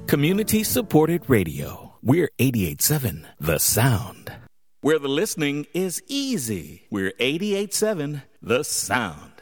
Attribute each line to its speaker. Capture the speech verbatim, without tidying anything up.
Speaker 1: Community supported radio. We're eighty-eight point seven The Sound. Where the listening is easy. We're eighty-eight point seven The Sound.